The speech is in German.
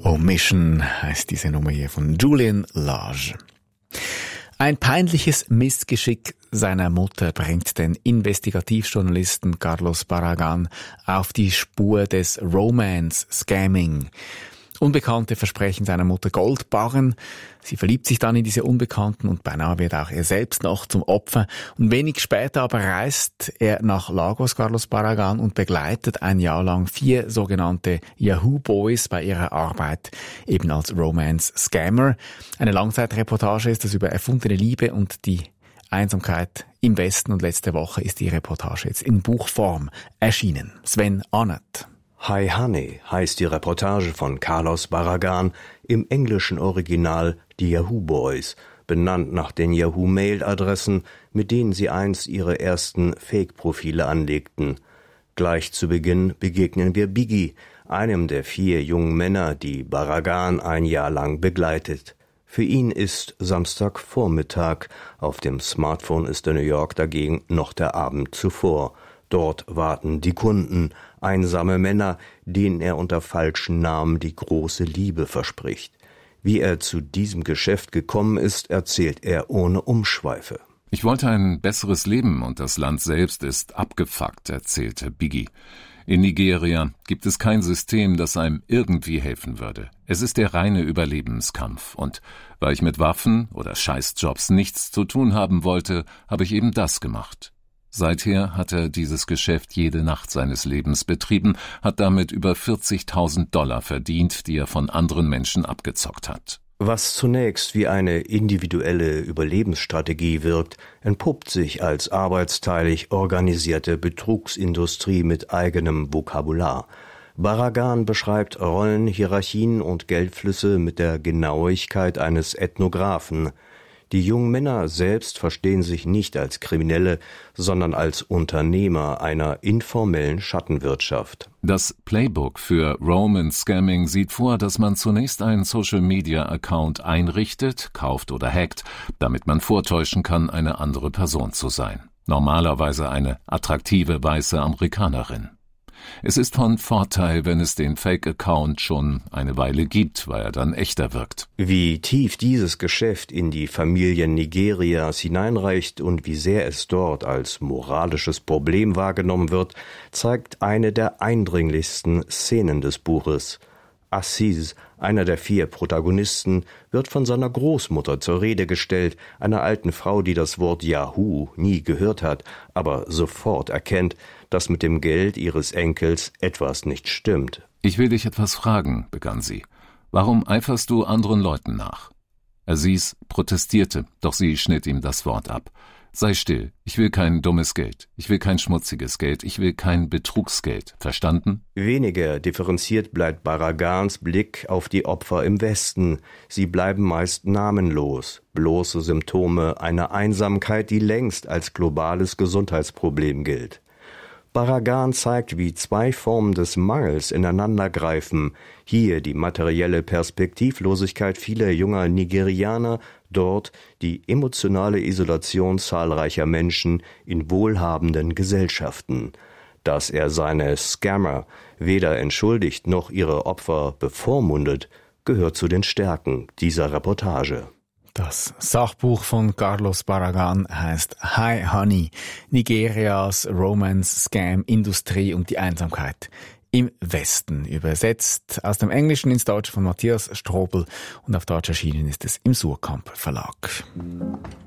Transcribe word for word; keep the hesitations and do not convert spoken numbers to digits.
Omission heißt diese Nummer hier von Julian Lage. Ein peinliches Missgeschick seiner Mutter bringt den Investigativjournalisten Carlos Barragan auf die Spur des Romance-Scamming. Unbekannte versprechen seiner Mutter Goldbarren. Sie verliebt sich dann in diese Unbekannten und beinahe wird auch er selbst noch zum Opfer. Und wenig später aber reist er nach Lagos, Carlos Barragan, und begleitet ein Jahr lang vier sogenannte Yahoo Boys bei ihrer Arbeit, eben als Romance-Scammer. Eine Langzeitreportage ist das über erfundene Liebe und die Einsamkeit im Westen, und letzte Woche ist die Reportage jetzt in Buchform erschienen. Sven Arnett. Hi Honey heißt die Reportage von Carlos Barragan, im englischen Original die Yahoo Boys, benannt nach den Yahoo-Mail-Adressen, mit denen sie einst ihre ersten Fake-Profile anlegten. Gleich zu Beginn begegnen wir Biggie, einem der vier jungen Männer, die Barragan ein Jahr lang begleitet. Für ihn ist Samstagvormittag, auf dem Smartphone ist in New York dagegen noch der Abend zuvor. Dort warten die Kunden, einsame Männer, denen er unter falschen Namen die große Liebe verspricht. Wie er zu diesem Geschäft gekommen ist, erzählt er ohne Umschweife. Ich wollte ein besseres Leben und das Land selbst ist abgefuckt, erzählte Biggie. In Nigeria gibt es kein System, das einem irgendwie helfen würde. Es ist der reine Überlebenskampf. Und weil ich mit Waffen oder Scheißjobs nichts zu tun haben wollte, habe ich eben das gemacht. Seither hat er dieses Geschäft jede Nacht seines Lebens betrieben, hat damit über vierzigtausend Dollar verdient, die er von anderen Menschen abgezockt hat. Was zunächst wie eine individuelle Überlebensstrategie wirkt, entpuppt sich als arbeitsteilig organisierte Betrugsindustrie mit eigenem Vokabular. Barragan beschreibt Rollen, Hierarchien und Geldflüsse mit der Genauigkeit eines Ethnographen. Die jungen Männer selbst verstehen sich nicht als Kriminelle, sondern als Unternehmer einer informellen Schattenwirtschaft. Das Playbook für Romance-Scamming sieht vor, dass man zunächst einen Social-Media-Account einrichtet, kauft oder hackt, damit man vortäuschen kann, eine andere Person zu sein. Normalerweise eine attraktive weiße Amerikanerin. Es ist von Vorteil, wenn es den Fake-Account schon eine Weile gibt, weil er dann echter wirkt. Wie tief dieses Geschäft in die Familien Nigerias hineinreicht und wie sehr es dort als moralisches Problem wahrgenommen wird, zeigt eine der eindringlichsten Szenen des Buches. Aziz, einer der vier Protagonisten, wird von seiner Großmutter zur Rede gestellt, einer alten Frau, die das Wort Yahoo nie gehört hat, aber sofort erkennt, dass mit dem Geld ihres Enkels etwas nicht stimmt. »Ich will dich etwas fragen«, begann sie. »Warum eiferst du anderen Leuten nach?« Aziz protestierte, doch sie schnitt ihm das Wort ab. »Sei still, ich will kein dummes Geld, ich will kein schmutziges Geld, ich will kein Betrugsgeld, verstanden?« Weniger differenziert bleibt Barragans Blick auf die Opfer im Westen. Sie bleiben meist namenlos, bloße Symptome einer Einsamkeit, die längst als globales Gesundheitsproblem gilt. Barragan zeigt, wie zwei Formen des Mangels ineinandergreifen. Hier die materielle Perspektivlosigkeit vieler junger Nigerianer, dort die emotionale Isolation zahlreicher Menschen in wohlhabenden Gesellschaften. Dass er seine Scammer weder entschuldigt noch ihre Opfer bevormundet, gehört zu den Stärken dieser Reportage. Das Sachbuch von Carlos Barragan heißt Hi Honey, Nigerias Romance-Scam-Industrie und die Einsamkeit im Westen. Übersetzt aus dem Englischen ins Deutsche von Matthias Strobel und auf Deutsch erschienen ist es im Surkamp Verlag.